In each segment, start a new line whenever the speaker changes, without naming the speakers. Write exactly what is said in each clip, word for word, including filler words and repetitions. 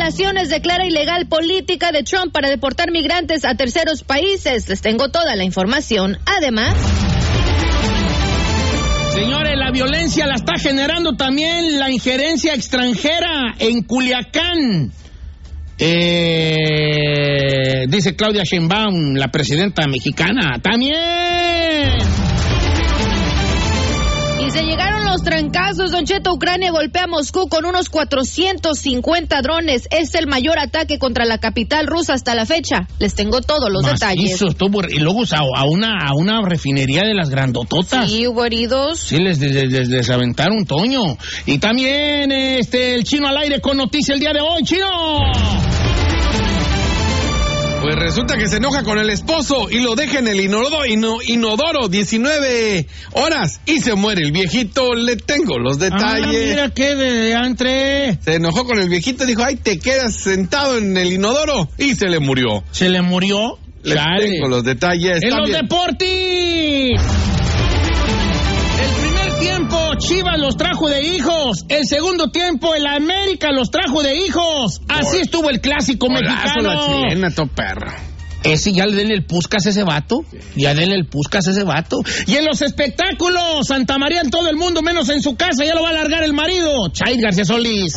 Relaciones declara ilegal política de Trump para deportar migrantes a terceros países. Les tengo toda la información. Además...
Señores, la violencia la está generando también la injerencia extranjera en Culiacán. Eh, dice Claudia Sheinbaum, la presidenta mexicana. ¡También!
Y se llegaron los trancazos. Don Cheto, Ucrania golpea a Moscú con unos cuatrocientos cincuenta drones. Es el mayor ataque contra la capital rusa hasta la fecha. Les tengo todos los
Macizo,
detalles.
Estuvo, y luego a, a, una, a una refinería de las grandototas.
Sí, hubo heridos.
Sí, les, les, les, les aventaron un toño. Y también este el Chino al aire con noticia el día de hoy. ¡Chino!
Pues resulta que se enoja con el esposo y lo deja en el inodoro, ino, inodoro diecinueve horas y se muere el viejito. Le tengo los detalles.
Ah, mira qué de entre.
Se enojó con el viejito y dijo, ay, te quedas sentado en el inodoro, y se le murió.
¿Se le murió?
Le
Chale.
tengo los detalles.
En
también.
los deportes. El primer tiempo Chivas los trajo de hijos. El segundo tiempo el América los trajo de hijos. Así estuvo el clásico
Golazo
mexicano.
la chilena, to perro.
Ese ya le denle el puscas a ese vato. Ya denle el puscas a ese vato. Y en los espectáculos, Santa María en todo el mundo, menos en su casa, ya lo va a largar el marido. Chay García Solís.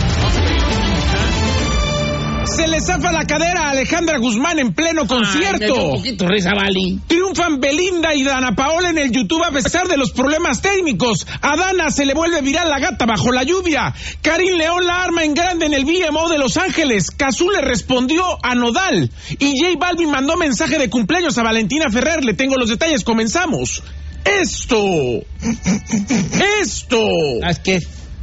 Se le zafa la cadera a Alejandra Guzmán en pleno concierto.
Ay, me dio un poquito risa, Vali.
Triunfan Belinda y Dana Paola en el YouTube a pesar de los problemas técnicos. A Dana se le vuelve viral la gata bajo la lluvia. Karim León la arma en grande en el V M O de Los Ángeles. Cazú le respondió a Nodal. Y J Balvin mandó mensaje de cumpleaños a Valentina Ferrer. Le tengo los detalles, comenzamos. Esto. Esto.
Es que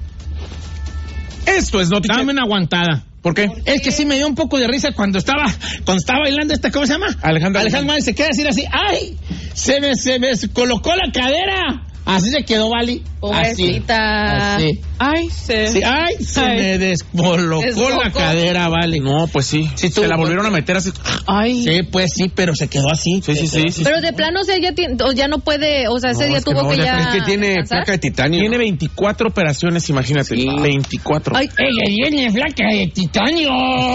Esto es noticia.
dame una aguantada.
¿Por qué?
Es que sí me dio un poco de risa cuando estaba cuando estaba bailando esta, ¿cómo se llama?
Alejandra.
Alejandra Guzmán, se queda decir así, ¡ay! Se me, se me colocó la cadera. Así se quedó, Vali.
Pobrecita.
Así. así.
Ay, se...
Sí, ay, se
Ay.
me descolocó
Desbocó.
la cadera, Vali.
No, pues sí.
Sí,
se
tú-
la volvieron a meter así.
Ay.
Sí, pues sí, pero se quedó así.
Sí, sí, sí. sí.
Pero de plano, o sea, ya, tiene- o ya no puede, o sea, ese
No,
día
es que
tuvo
no,
que
ya-
ya...
Es que tiene
descansar.
placa de titanio.
Tiene veinticuatro operaciones, imagínate.
Sí.
veinticuatro.
Ay, ella viene flaca de titanio.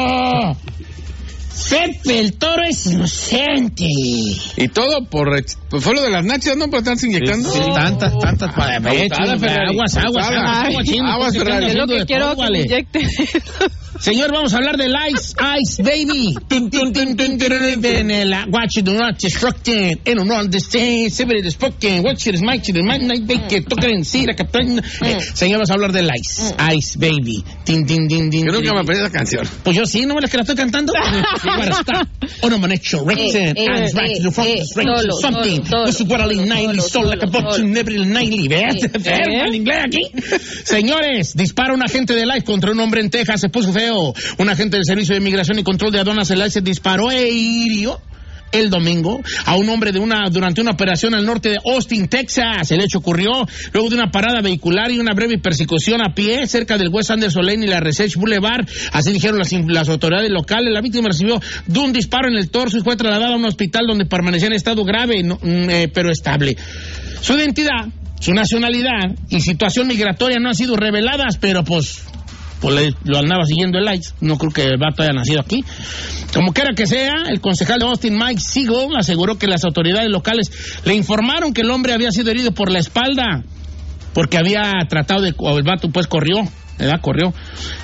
Pepe el Toro es inocente.
Y todo por... ex- pues fue lo de las nachas, ¿no? Por estarse inyectando.
Sí, tantas, tantas para
Abusada, Ferrari.
aguas, aguas,
Abusada.
aguas, aguas, chino,
Aguas,
tú que
Ferrari.
andas
Es lo
haciendo
que
de
quiero
todo,
que
vale.
me inyecte.
Señor, vamos a hablar del Ice, Ice Baby. Tun, tun, tun, tun, tun, tun, en el Watch it, not destructing, and on on the stage, seven destructing, watch it, smite it, might not be que toquen, sí, la captain. Señor, vamos a hablar del Ice, Ice Baby. Tin, tin, tin, tin,
Yo nunca
tin.
me aprendí esa canción.
Pues yo sí, ¿no ves que la estoy cantando? Para estar on a manecho, Rexen,
eh,
and right to the front,
eh,
strength
solo,
something.
solo,
This is what I
solo,
nightly,
solo,
soul like a
solo,
box,
solo.
never nightly. Vean,
Eh,
enfermo el inglés aquí. Señores, dispara un agente de Ice contra un hombre en Texas, se puso feo. Un agente del Servicio de Inmigración y Control de Aduanas, el Ice, disparó e hirió el domingo a un hombre de una durante una operación al norte de Austin, Texas. El hecho ocurrió luego de una parada vehicular y una breve persecución a pie cerca del West Anderson Lane y la Research Boulevard. Así dijeron las, las autoridades locales. La víctima recibió de un disparo en el torso y fue trasladada a un hospital donde permanecía en estado grave, no, eh, pero estable. Su identidad, su nacionalidad y situación migratoria no han sido reveladas, pero pues... pues le, lo andaba siguiendo el Ice. No creo que el vato haya nacido aquí. Como quiera que sea, el concejal de Austin, Mike Siegel, aseguró que las autoridades locales le informaron que el hombre había sido herido por la espalda, porque había tratado de... o el vato pues corrió, ¿verdad? Corrió.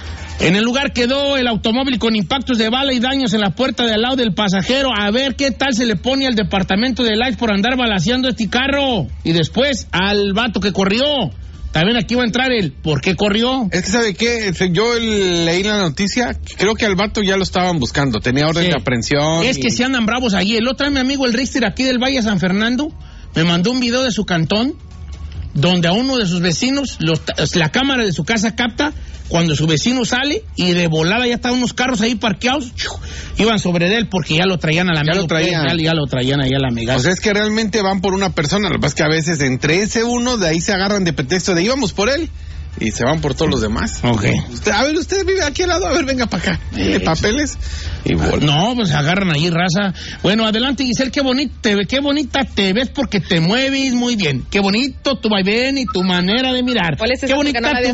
En el lugar quedó el automóvil con impactos de bala y daños en la puerta de al lado del pasajero. A ver qué tal se le pone al departamento del Ice por andar balaceando este carro. Y después al vato que corrió. También aquí va a entrar el ¿por qué corrió?
Es que, ¿sabe qué? Yo leí la noticia, creo que al vato ya lo estaban buscando, tenía orden
Sí.
de aprehensión.
Es
y...
que se andan bravos allí. El otro, mi amigo, el Richter aquí del Valle San Fernando, me mandó un video de su cantón, donde a uno de sus vecinos, los, la cámara de su casa capta cuando su vecino sale y de volada ya estaban unos carros ahí parqueados, iban sobre él porque ya lo traían a la
Ya lo traían.
ya, ya lo traían ahí a la amiga.
O sea, es que realmente van por una persona, lo que pasa es que a veces entre ese uno, de ahí se agarran de pretexto de íbamos por él, y se van por todos los demás.
Ok.
Usted, a ver, usted vive aquí al lado, a ver, venga para acá. ¿Tiene papeles? Y bueno.
No, pues agarran ahí raza. Bueno, adelante, Giselle, qué bonita te ves, qué bonita te ves porque te mueves muy bien. Qué bonito tu vaivén y tu manera de mirar.
¿Cuál es ese?
Qué
Porque
bonita
no la
tu
había